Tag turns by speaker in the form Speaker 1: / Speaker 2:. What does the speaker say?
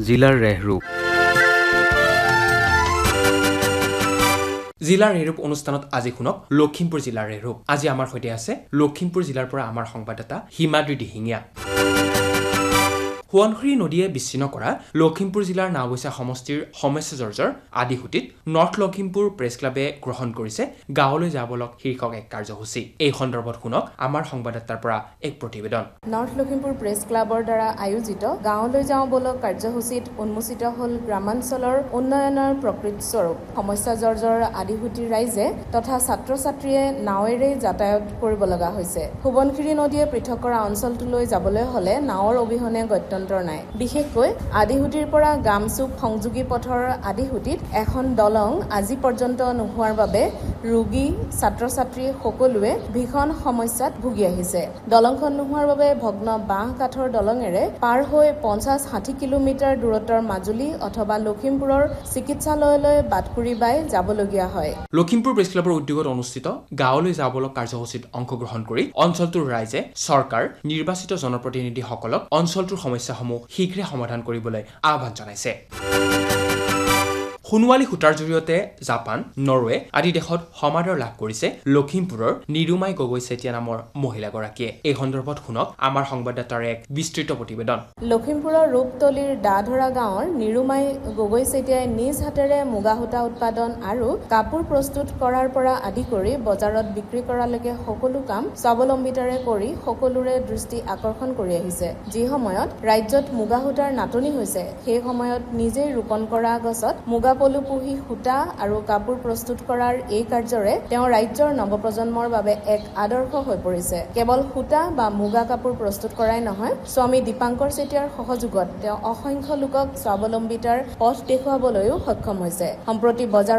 Speaker 1: জিলাৰ ৰেহৰূপ
Speaker 2: জিলাৰ ৰেহৰূপ অনুষ্ঠানত আজি শুনক লখিমপুৰ জিলাৰ ৰেহৰূপ আজি আমাৰ সৈতে আছে লখিমপুৰ জিলাৰ পৰা আমাৰ সংবাদদাতা হিমাদ্ৰী দিহিঙীয়া সোৱণশিৰি নদীয়ে বিচ্ছিন্ন কৰা লখিমপুৰ জিলাৰ নাওবৈচা সমষ্টিৰ সমস্যাজৰ্জৰ আদিসূতিত নৰ্থ লখিমপুৰ প্ৰেছ ক্লাবে গ্ৰহণ কৰিছে গাঁৱলৈ যাবলক শীৰ্ষক এক কাৰ্যসূচী এই সন্দৰ্ভত শুনক আমাৰ সংবাদদাতাৰ পৰা এক প্ৰতিবেদন
Speaker 3: নৰ্থ লখিমপুৰ প্ৰেছ ক্লাবৰ দ্বাৰা আয়োজিত গাঁৱলৈ যাওঁ বলক কাৰ্যসূচীত উন্মোচিত হ'ল গ্ৰামাঞ্চলৰ উন্নয়নৰ প্ৰকৃতস্বৰূপ সমস্যাজৰ্জৰ আদিসূতিৰ ৰাইজে তথা ছাত্ৰ ছাত্ৰীয়ে নাৱেৰে যাতায়াত কৰিব লগা হৈছে সোৱণশিৰি নদীয়ে পৃথক কৰা অঞ্চলটোলৈ যাবলৈ হ'লে নাৱৰ অবিহনে নাই বিশেষকৈ আদিসূতিৰ পৰা গামচুক সংযোগী পথৰ আদিসূতিত এখন দলং আজি পৰ্যন্ত নোহোৱাৰ বাবে ৰোগী ছাত্ৰ ছাত্ৰী সকলোৱে ভীষণ সমস্যাত ভুগি আহিছে দলংখন নোহোৱাৰ বাবে ভগ্ন বাঁহ কাঠৰ দলঙেৰে পাৰ হৈ 50-60 কিলোমিটাৰ দূৰত্বৰ মাজুলী অথবা লখিমপুৰৰ চিকিৎসালয়লৈ বাটকুৰি বাই যাবলগীয়া হয়
Speaker 2: লখিমপুৰ প্ৰেছ ক্লাবৰ উদ্যোগত অনুষ্ঠিত গাঁৱলৈ যাবলক কাৰ্যসূচীত অংশগ্ৰহণ কৰি অঞ্চলটোৰ ৰাইজে চৰকাৰ নিৰ্বাচিত জনপ্ৰতিনিধিসকলক অঞ্চলটোৰ সমস্যাসমূহ শীঘ্ৰে সমাধান কৰিবলৈ আহ্বান জনাইছে সোণোৱালী সূতাৰ জৰিয়তে জাপান নৰৱে আদি দেশত সমাদৰ লাভ কৰিছে লখিমপুৰৰ নিৰুমাই গগৈ চেতিয়া নামৰ মহিলাগৰাকীয়ে এই সন্দৰ্ভত শুনক আমাৰ সংবাদদাতাৰ এক বিস্তৃত প্ৰতিবেদন
Speaker 3: লখিমপুৰৰ ৰূপতলীৰ দাধৰা গাঁৱৰ নিৰুমাই গগৈ চেতিয়াই নিজ হাতেৰে মুগা সূতা উৎপাদন আৰু কাপোৰ প্ৰস্তুত কৰাৰ পৰা আদি কৰি বজাৰত বিক্ৰী কৰালৈকে সকলো কাম স্বাৱলম্বিতাৰে কৰি সকলোৰে দৃষ্টি আকৰ্ষণ কৰি আহিছে যি সময়ত ৰাজ্যত মুগা সূতাৰ নাটনি হৈছে সেই সময়ত নিজেই ৰোপণ কৰা গছত মুগা পলু পুহি সূতা আৰু কাপোৰ প্ৰস্তুত কৰাৰ এই কাৰ্যৰে তেওঁ ৰাজ্যৰ নৱপ্ৰজন্মৰ বাবে এক আদৰ্শ হৈ পৰিছে কেৱল সূতা বা মুগা কাপোৰ প্ৰস্তুত কৰাই নহয় স্বামী দীপাংকৰ চেতিয়াৰ সহযোগত তেওঁ অসংখ্য লোকক স্বাৱলম্বিতাৰ পথ দেখুৱাবলৈও সক্ষম হৈছে সম্প্ৰতি বজাৰ